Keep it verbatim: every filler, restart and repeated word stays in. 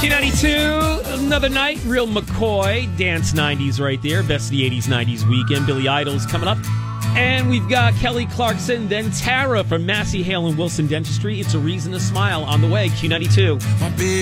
Q ninety-two, another night. Real McCoy, Dance nineties right there. Best of the eighties nineties weekend. Billy Idol's coming up. And we've got Kelly Clarkson, then Tara from Massey Hale and Wilson Dentistry. It's a reason to smile on the way. Q ninety-two.